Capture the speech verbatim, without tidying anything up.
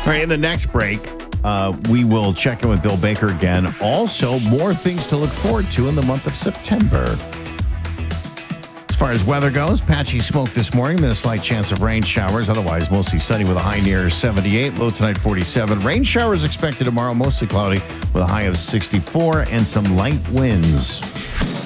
right, in the next break, uh, we will check in with Bill Baker again. Also, more things to look forward to in the month of September. As far as weather goes, patchy smoke this morning, then a slight chance of rain showers. Otherwise, mostly sunny with a high near seventy-eight, low tonight forty-seven. Rain showers expected tomorrow, mostly cloudy with a high of sixty-four and some light winds.